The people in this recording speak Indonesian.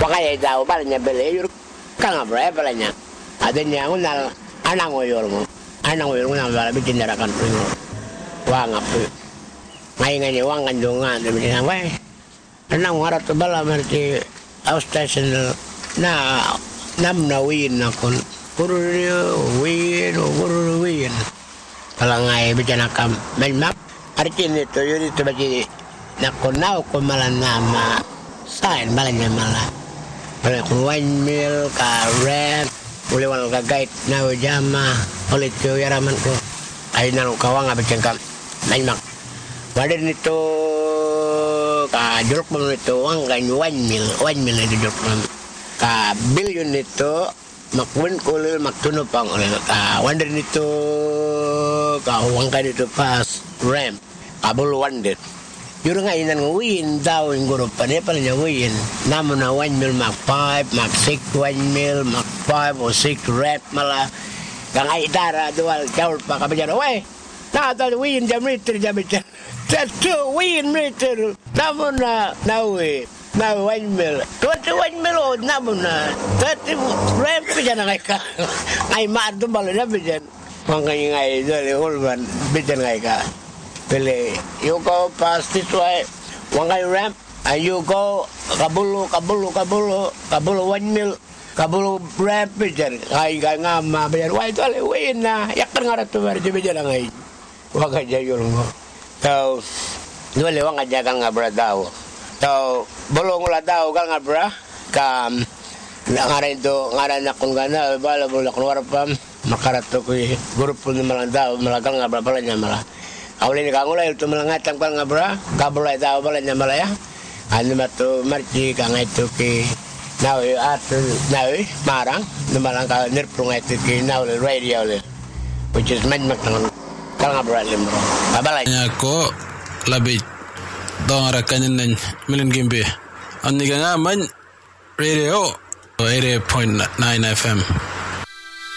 Wakaya daw balanya bele yur kanga bra balanya. Adanya unal anang oyor mo. Anang oyor mo na bala bitin dara kan pringo. Wang apu. Ngai wang kan dongan de na wai. Anang wara to bala merti outstation na nam na win na kon. Puro win. Palangai bicara kam map artin itu yuri itu bagi nak konau ko malan nama sain balanya malah boleh kuain mil karen boleh wal gagait na jama oleh tu yaraman ko ay nang kawang abicang kam map wadir itu ka jeruk mo itu wang kan 1 mil itu jeruk ka billion itu makwin kulil maktuno pang oleh wander itu kawang kan itu pas rem kabul wander yurang ainan ngawin daw yung grupan niya pala niya win namun na 1 mil mak 5 mak 6 1 mil mak 5 o 6 rep mala kang ay dara dual jaul pa kabijara way na tal win jam meter that 2 win meter namun na nawi na 1 mil 21 mil o namun na 30 rep bijan ngay ka ay maado balo na bijan mga ngay dali ulban bijan ngay ka pili you go past this way wangay ramp and you go kabulu 1 mil kabulu ramp bijan ay nga bijan why dali win na yakan nga rato bijan ngay wangay jayul mo so dali wangay jagang nga bradaw so bolong la daw kal nga bra kam ngaran itu ngaran akong gana bala bolak keluar pam makarato ko grupo ni malandaw malagal nga bala nya mala awli ni kangula itu malangatang kal nga bra kabulay daw bala nya mala ya ano mato marci kang itu ki now at now marang numalang ka nirprung itu ki now radio le which is man makang kal nga bra limro babala nya ko labit dong rakanin nan milin gimbe. Ang nga man radio 88.9 FM.